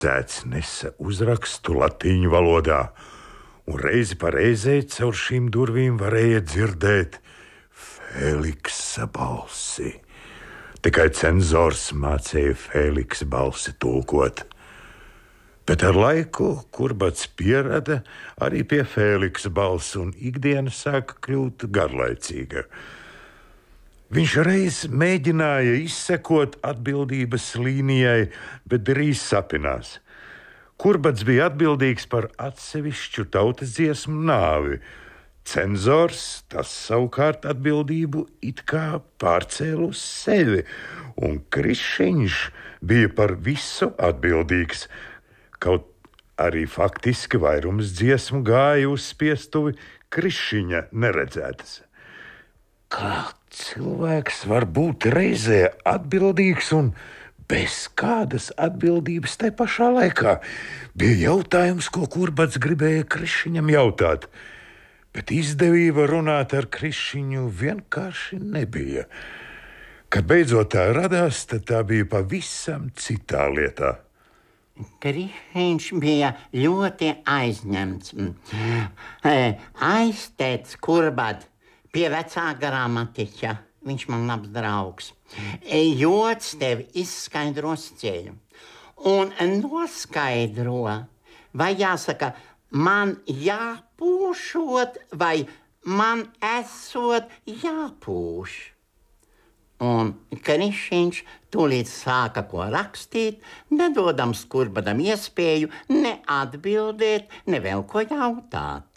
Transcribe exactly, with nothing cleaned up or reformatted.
Tēts nesa uzrakstu latīņu valodā, un reizi pa reizei caur šīm durvīm varēja dzirdēt Feliksa balsi. Tikai cenzors mācīja Feliksa balsi tulkot. Bet ar laiku Kurbats pierada arī pie Feliksa balsi, un ikdiena sāka kļūt garlaicīga. Viņš reiz mēģināja izsekot atbildības līnijai, bet drīz sapinās. Kurbats bija atbildīgs par atsevišķu tautas dziesmu nāvi. Cenzors tas savukārt atbildību it kā pārcēla uz sevi, un Krišiņš bija par visu atbildīgs. Kaut arī faktiski vairums dziesmu gāja uz spiestuvi Krišiņa neredzētas. Kā cilvēks var būt reizē atbildīgs un bez kādas atbildības tai pašā laikā? Bija jautājums, ko Kurbats gribēja Krišiņam jautāt, bet izdevība runāt ar Krišiņu vienkārši nebija. Kad beidzot tā radās, tad tā bija pavisam citā lietā. Krišiņš bija ļoti aizņemts. Aiztēc Kurbats pie vecā gramatiķa. Viņš man labs draugs. Jots tev izskaidros ceļu. Un noskaidro, vai jāsaka, man jāpūšot, vai man esot jāpūš. Un Krišiņš tūlīt sāka ko rakstīt, nedodams Kurbatam iespēju ne atbildēt, ne vēl ko jautāt.